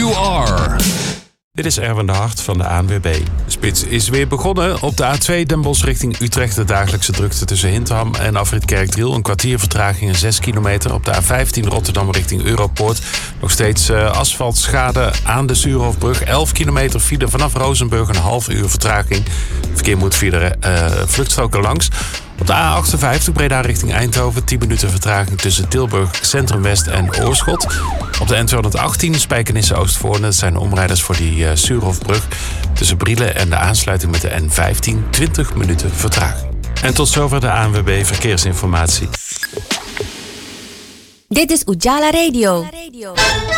You Are. Dit is Erwin de Hart van de ANWB. De spits is weer begonnen. Op de A2 Den Bosch richting Utrecht de dagelijkse drukte tussen Hintham en afrit Kerkdriel. Een kwartier vertraging en 6 kilometer. Op de A15 Rotterdam richting Europoort. Nog steeds asfaltschade aan de Suurhofbrug. 11 kilometer file vanaf Rozenburg, een half uur vertraging. Het verkeer moet via de vluchtstroken langs. Op de A58 Breda richting Eindhoven. 10 minuten vertraging tussen Tilburg Centrum West en Oorschot. Op de N218 Spijkenisse Oostvoorne. Dat zijn de omrijders voor die Suurhofbrug. Tussen Brielen en de aansluiting met de N15 20 minuten vertraging. En tot zover de ANWB Verkeersinformatie. Dit is Ujala Radio.